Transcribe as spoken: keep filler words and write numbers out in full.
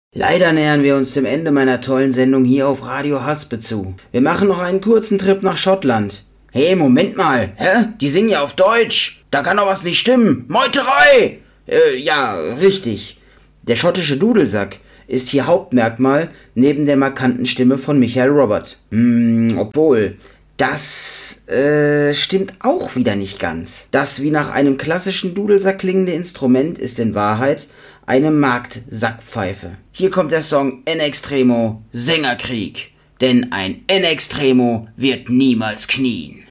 Leider nähern wir uns dem Ende meiner tollen Sendung hier auf Radio Haspe zu. Wir machen noch einen kurzen Trip nach Schottland. Hey, Moment mal, hä? Die singen ja auf Deutsch. Da kann doch was nicht stimmen. Meuterei! Äh, ja, richtig. Der schottische Dudelsack ist hier Hauptmerkmal neben der markanten Stimme von Michael Robert. Hm, obwohl, das äh, stimmt auch wieder nicht ganz. Das wie nach einem klassischen Dudelsack klingende Instrument ist in Wahrheit eine Marktsackpfeife. Hier kommt der Song En Extremo, Sängerkrieg. Denn ein En Extremo wird niemals knien.